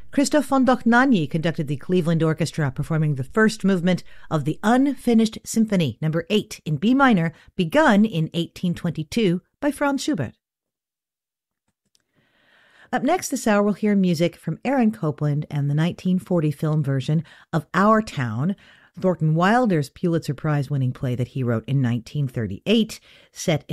Christoph von Dohnanyi conducted the Cleveland Orchestra, performing the first movement of the Unfinished Symphony, number 8, in B minor, begun in 1822 by Franz Schubert. Up next this hour, we'll hear music from Aaron Copland and the 1940 film version of Our Town, Thornton Wilder's Pulitzer Prize-winning play that he wrote in 1938, set